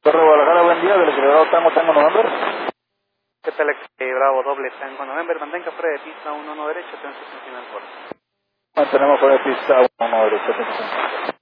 Torre Guadalajara, buen día, del equilibrado Tango November. ¿Qué tal, Bravo, doble Tango November? Mantenga fuera de pista 1-1 derecho, tenemos final por. Mantenemos fuera de pista 1 derecho.